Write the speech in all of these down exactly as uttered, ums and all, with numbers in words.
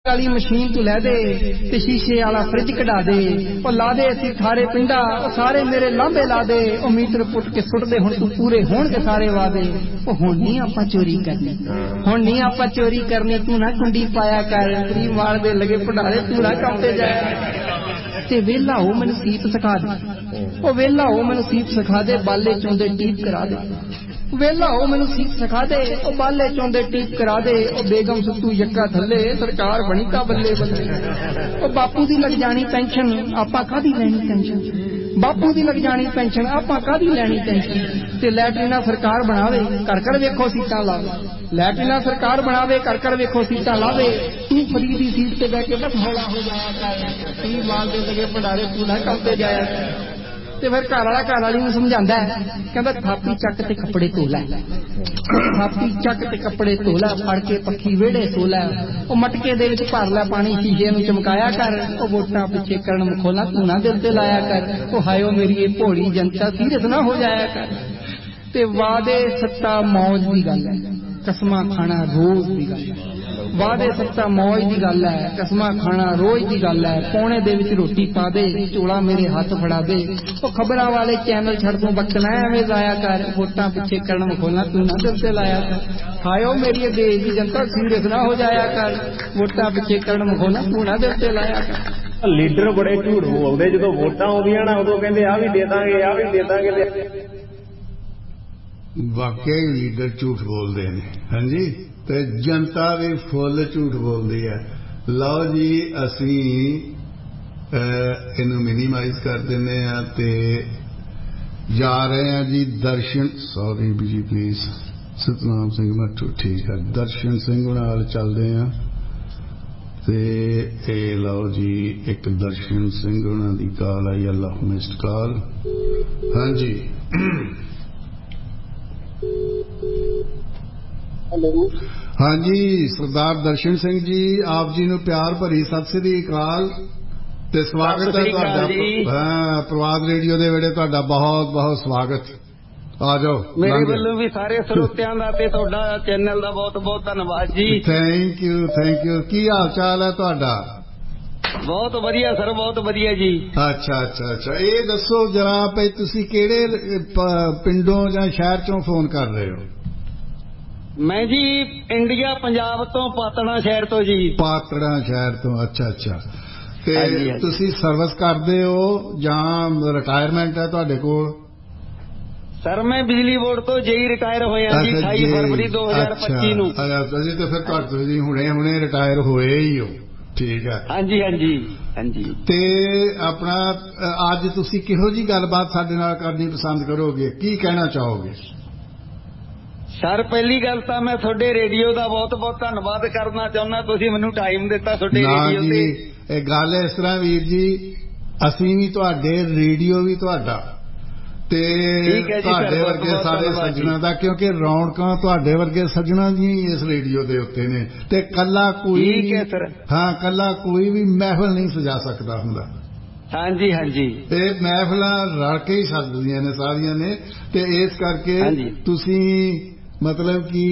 वाली मशीन तू लै दे ते शीशे वाला फ्रिज कढा दे ओ ला दे असी खारे पिंडा ओ सारे मेरे लांबे ला दे ओ मीटर पुट के सुट दे हुण तू पूरे होणगे सारे वादे ओ हुण नहीं आपां चोरी करनी हुण नहीं आपां चोरी करनी तू ना कुंडी पाया कर त्री मार दे लगे भंडारे तू ना कंपते जाया ते वेला हो मैनू सीप सिखा दे ओ वेला हो मैनू सीप सिखा दे बाले चोंदे टीप करा दे वेला हो मैनू सीख सिखा दे ओ बाले चौंदे टीप करा दे ओ बेगम सुतू यक्का थले सरकार बनी का बल्ले बल्ले ओ बापू दी लग जानी पेंशन आपा कादी लेनी टेंशन बापू दी लग जानी पेंशन आपा कादी लेनी टेंशन ते लैटरीना सरकार बनावे कर कर वेखो सीटां लावे लैटरीना सरकार बनावे कर कर वेखो सीटां लावे तू फरीद दी सीट ते बैठ के बस हौला हो जाया कर ती माल दे लगे भंडारे तू ना कंपते जाया कर ते फिर घर वाला घर वाली नूं समझांदा है कहंदा थापी चक ते कपड़े धो लै थापी चक ते कपड़े धो लै फड़ के पक्खी वेड़े सो लै ओ मटके दे विच भर लै पानी शीशे नूं चमकाया कर ओ वोटां पिछे करन मखोला तू ना दिल ते लाया कर ओ हायो मेरी ये भोली जनता सीरत ना हो जाया कर ते वादे सत्ता मौज दी गल है कसमां खाना रोज दी गल है वादे सत्ता मौज दी गल है कसमां खाना रोज दी गल है पौने दे विच रोटी पा दे झोला मेरे हाथ फड़ा दे ओ खबरां वाले चैनल छड़ दूं बकना एवें जाया कर वोटां पिछे करन मखोला तू ना दिल ते लाया कर खायो मेरी देश दी जनता सीरियस ना हो जाया कर वोटां पिछे करन मखोला तू ना दिल ते लाया कर लीडर बड़े झूठ बोलदे जदों वोटां आउंदियां ना उदों कहंदे आ भी दे दांगे आ भी दे दांगे वाकई लीडर झूठ बोलते हैं हाँ जी ते जनता भी फुल झूठ बोलती है लो जी असी इनू मिनीमाइज कर देने ते जा रहे हैं जी दर्शन sorry ji please Satnam Singh Mattu ठीक है दर्शन सिंह नाल चलते हैं ते ए लो जी एक दर्शन सिंह उन्हां दी कॉल आई अल्लाह मिस्ड कॉल हाँ जी हेलो हाँ जी सरदार दर्शन सिंह जी आप जी नूं प्यार भरी सत श्री अकाल ते स्वागत है तुहाडा हाँ प्रवाद रेडियो दे वेड़े तुहाडा बहुत बहुत स्वागत आ जाओ मेरे ਵੱਲੋਂ भी सारे ਸਰੋਤਿਆਂ ਦਾ ਤੇ ਤੁਹਾਡਾ ਚੈਨਲ ਦਾ ਬਹੁਤ ਬਹੁਤ ਧੰਨਵਾਦ ਜੀ थैंक यू थैंक यू की हाल चाल है तुहाडा बहुत वधिया सर बहुत वधिया जी अच्छा अच्छा अच्छा ये दसो जरा भई तुसी किहड़े पिंडों जां शहर चों फोन कर रहे हो मैं जी इंडिया पंजाब तो पातड़ा शहर तो जी पातड़ा शहर तो अच्छा अच्छा ते तुसी सर्विस करदे हो जां रिटायरमेंट है तुहाडे कोल सर मैं बिजली बोर्ड तो जेई रिटायर होया जी अट्ठाई फरवरी दो हज़ार पच्चीस नूं अच्छा ते फिर तुहाडे हुणे हुणे रिटायर होए ही हो ठीक है हाँ जी हाँ जी हाँ जी ते अपना अज तुसी किहो जी गलबात साडे नाल करनी पसंद करोगे की कहना चाहोगे सर पहली गल तो मैं थोड़े रेडियो का बहुत बहुत धन्यवाद करना चाहना तुसी मैनू टाइम दिता थोड़े रेडियो ते ए गल इस तरह वीर जी असीं भी तुहाडे रेडियो भी तुहाडा ते तुहाडे वर्गे सारे सज्जणा दा क्योंकि रौनकां तुहाडे वर्गे सज्जणा दी इस रेडियो दे उत्ते ने ते कल्ला कोई हाँ कल्ला कोई भी महफिल नहीं सजा सकदा हुंदा हाँ जी हाँ जी ते महफिलां रल के ही सजदियां ने सारियां ने ते इस करके तुसीं मतलब कि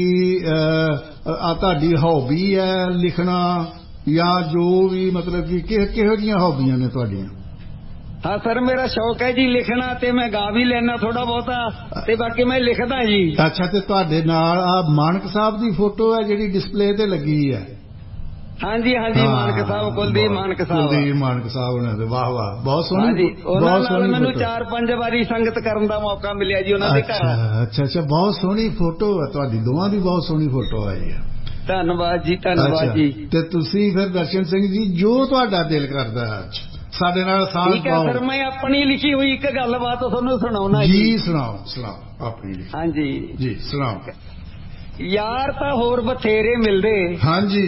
तुहाडी हॉबी है लिखना या जो भी मतलब कि किहो जिहियां हॉबियां ने तुहाडियां हाँ सर मेरा शौक है जी लिखना ते मैं गा भी लेना थोड़ा बहुता ते बाकी मैं लिखदा जी अच्छा ते तुहाडे नाल आ मानक साहब दी फोटो है जिहड़ी डिस्पले ते लगी है हाँ जी हाँ जी मानक साहब कुलदीप मानक साहब कुलदीप मानक साहब ने वाह वाह बहुत सोहनी बहुत सोहनी मैनू चार पांच बारी संगत करन दा मौका मिलिया जी उन्हां दे घर अच्छा अच्छा बहुत सोहनी फोटो है तुहाडी दोवां दी बहुत सोहनी फोटो आई है धन्यवाद जी धन्यवाद जी ते तुसीं फिर दर्शन सिंह जी जो तुहाडा दिल करदा है साडे नाल साथ ठीक है सर मैं अपनी लिखी हुई एक गलबात तुहानू सुणाउणा जी सुणाओ सुणाओ अपनी लिखी हाँ जी जी सुणाओ यार तां होर बथेरे मिलदे हाँ जी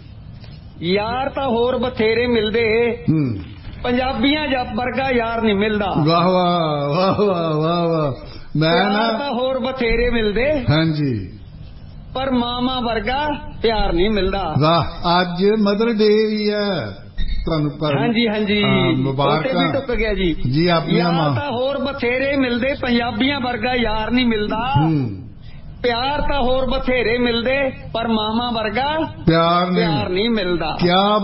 यार तां होर बथेरे मिलदे पंजाबियां जब वर्गा यार नहीं मिलदा वाह वाह वाह वाह वाह वाह मैं ना तां होर बथेरे मिलदे हाँ जी पर मामा वर्गा प्यार नहीं मिलदा वाह अज मदर डे भी है हाँ जी हाँ जी मुबारक भी टुक गया जी जी अपनियां मां तां होर बथेरे मिलदे पंजाबियां वर्गा यार नहीं मिलदा प्यार तां होर बथेरे मिलदे पर मामा वर्गा प्यार प्यार नहीं मिलदा क्या